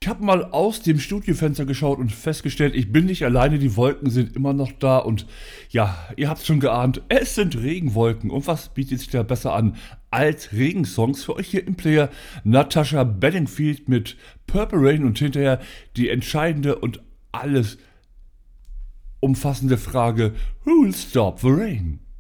Ich habe mal aus dem Studiofenster geschaut und festgestellt, ich bin nicht alleine, die Wolken sind immer noch da und ja, ihr habt es schon geahnt, es sind Regenwolken. Und was bietet sich da besser an als Regensongs für euch hier im Player? Natasha Bedingfield mit Purple Rain und hinterher die entscheidende und alles umfassende Frage: Who'll stop the rain?